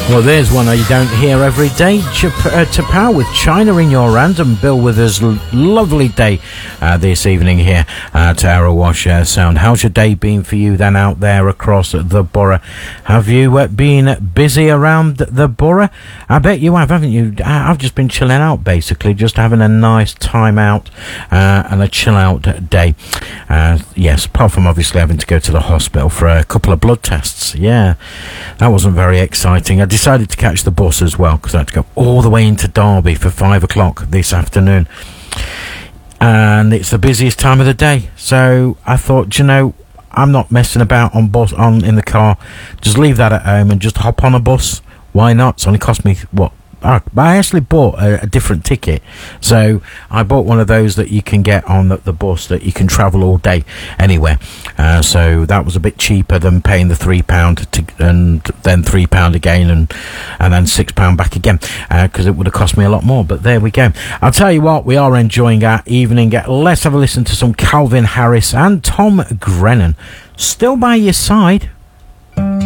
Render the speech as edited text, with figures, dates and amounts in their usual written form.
Well, there's one you don't hear every day. T'Pau with China in Your Hand, and Bill Withers' lovely day this evening here at Arawash Sound. How's your day been for you then out there across the borough? Have you been busy around the borough? I bet you have, haven't you? I've just been chilling out, basically, just having a nice time out and a chill out day. Yes, apart from obviously having to go to the hospital for a couple of blood tests. Yeah, that wasn't very exciting. I decided to catch the bus as well because I had to go all the way into Derby for 5 o'clock this afternoon, and it's the busiest time of the day. So I thought, you know, I'm not messing about in the car. Just leave that at home and just hop on a bus. Why not? It's only cost me what? I actually bought a different ticket. So I bought one of those that you can get on the bus that you can travel all day anywhere. So that was a bit cheaper than paying the £3 and then £3 again and then £6 back again, because it would have cost me a lot more. But there we go. I'll tell you what, we are enjoying our evening. Let's have a listen to some Calvin Harris and Tom Grennan. Still by your side.